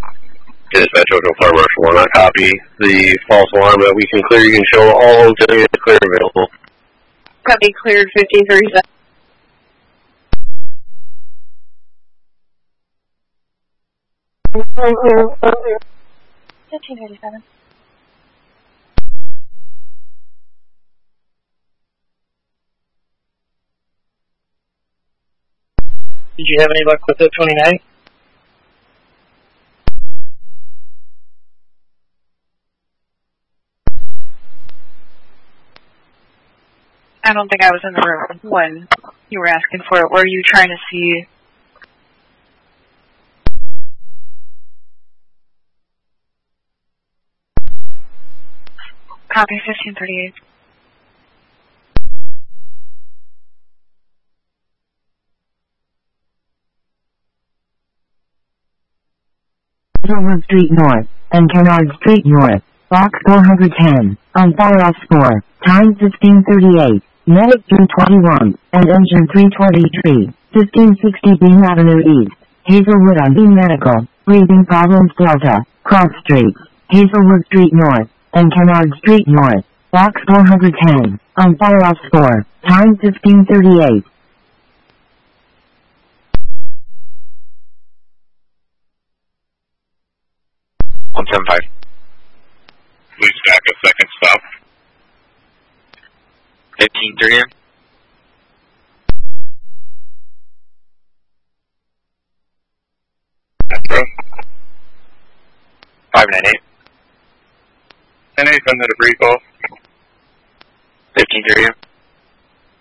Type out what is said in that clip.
Dispatch Oakland Fire Marshal 1, I copy the false alarm that we can clear. You can show all auxiliary clear available. Copy, cleared 1537. $1537. Did you have any luck with the 29? I don't think I was in the room when you were asking for it. Were you trying to see? Copy 1538. Hazelwood Street North and Kennard Street North, box 410, on fire-off score, time 1538, medic 321, and engine 323, 1560 Beam Avenue East, Hazelwood on Beam Medical, breathing problems Delta, cross streets, Hazelwood Street North, and Kennard Street North, box 410, on fire-off score, time 1538. 175. Please back a second, stop. 1530. Astro. 598. 10-8 from the debris call. 1530.